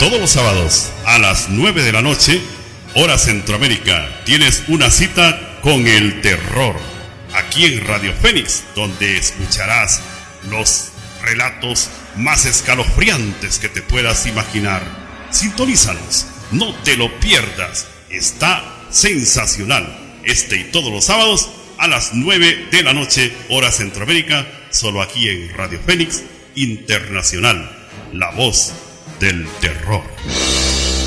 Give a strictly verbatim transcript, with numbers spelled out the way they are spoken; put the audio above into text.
todos los sábados a las nueve de la noche, hora Centroamérica, tienes una cita con el terror. Aquí en Radio Fénix, donde escucharás los relatos más escalofriantes que te puedas imaginar. Sintonízalos, no te lo pierdas. Está sensacional. Este y todos los sábados a las nueve de la noche, hora Centroamérica, solo aquí en Radio Fénix Internacional, la voz del terror.